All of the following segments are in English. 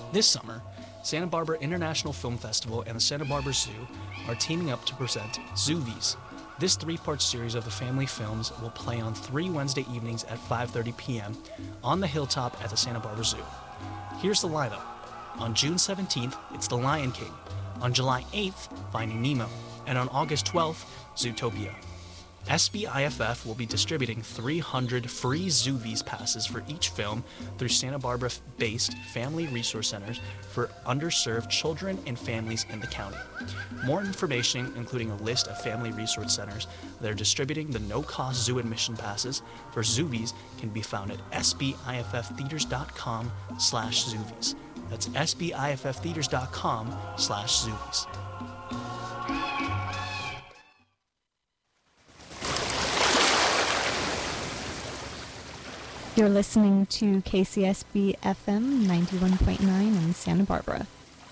This summer, Santa Barbara International Film Festival and the Santa Barbara Zoo are teaming up to present Zoovies. This three-part series of the family films will play on 3 Wednesday evenings at 5:30 p.m. on the hilltop at the Santa Barbara Zoo. Here's the lineup. On June 17th, it's The Lion King. On July 8th, Finding Nemo. And on August 12th, Zootopia. SBIFF will be distributing 300 free Zoovies passes for each film through Santa Barbara-based family resource centers for underserved children and families in the county. More information, including a list of family resource centers that are distributing the no-cost zoo admission passes for Zoovies, can be found at sbifftheaters.com/Zoovies. That's sbifftheaters.com/Zoovies. You're listening to KCSB FM 91.9 in Santa Barbara.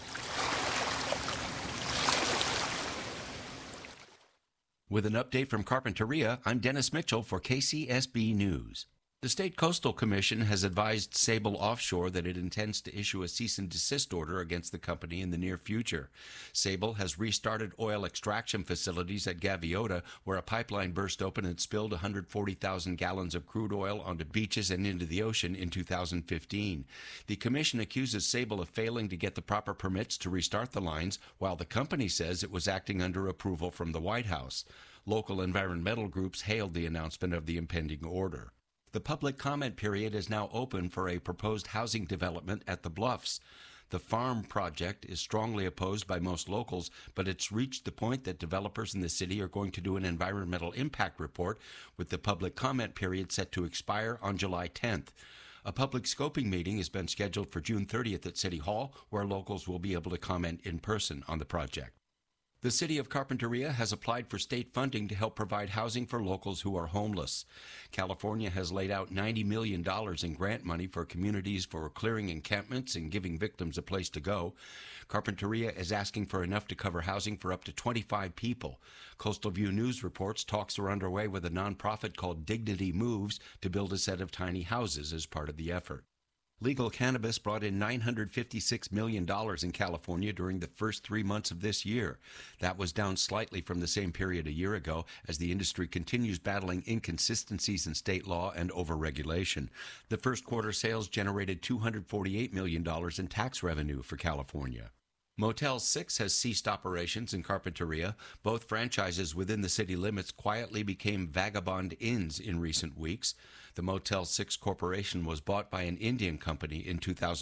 With an update from Carpinteria, I'm Dennis Mitchell for KCSB News. The State Coastal Commission has advised Sable Offshore that it intends to issue a cease and desist order against the company in the near future. Sable has restarted oil extraction facilities at Gaviota, where a pipeline burst open and spilled 140,000 gallons of crude oil onto beaches and into the ocean in 2015. The commission accuses Sable of failing to get the proper permits to restart the lines, while the company says it was acting under approval from the White House. Local environmental groups hailed the announcement of the impending order. The public comment period is now open for a proposed housing development at the Bluffs. The farm project is strongly opposed by most locals, but it's reached the point that developers in the city are going to do an environmental impact report, with the public comment period set to expire on July 10th. A public scoping meeting has been scheduled for June 30th at City Hall, where locals will be able to comment in person on the project. The City of Carpinteria has applied for state funding to help provide housing for locals who are homeless. California has laid out $90 million in grant money for communities for clearing encampments and giving victims a place to go. Carpinteria is asking for enough to cover housing for up to 25 people. Coastal View News reports talks are underway with a nonprofit called Dignity Moves to build a set of tiny houses as part of the effort. Legal cannabis brought in $956 million in California during the first 3 months of this year. That was down slightly from the same period a year ago as the industry continues battling inconsistencies in state law and overregulation. The first quarter sales generated $248 million in tax revenue for California. Motel 6 has ceased operations in Carpinteria. Both franchises within the city limits quietly became vagabond inns in recent weeks. The Motel 6 Corporation was bought by an Indian company in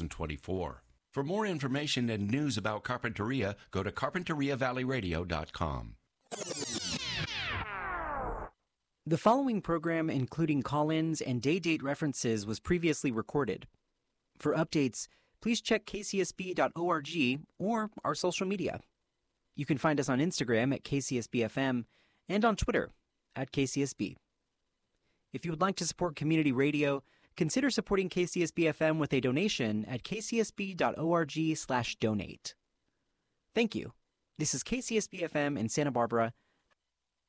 2024. For more information and news about Carpinteria, go to carpinteriavalleyradio.com. The following program, including call-ins and day-date references, was previously recorded. For updates, please check kcsb.org or our social media. You can find us on Instagram at KCSBFM and on Twitter at KCSB. If you would like to support community radio, consider supporting KCSB-FM with a donation at kcsb.org/donate. Thank you. This is KCSB-FM in Santa Barbara,